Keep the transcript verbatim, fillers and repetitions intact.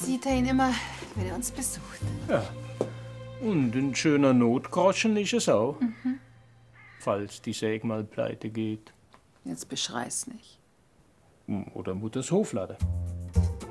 sieht er ihn immer, wenn er uns besucht. Ja. Und ein schöner Notgroschen ist es auch. Mhm. Falls die Säge mal pleite geht. Jetzt beschrei's nicht. Oder Mutters Hofladen.